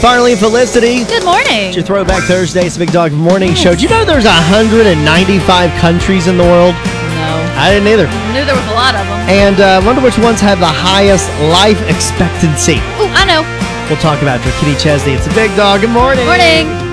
Farley and Felicity. Good morning. It's your Throwback Thursday. It's the Big Dog Morning Show. Did you know there's 195 countries in the world? No. I didn't either. I knew there was a lot of them. And wonder which ones have the highest life expectancy. Ooh, I know. We'll talk about it for Kitty Chesney. It's the Big Dog. Good morning. Morning.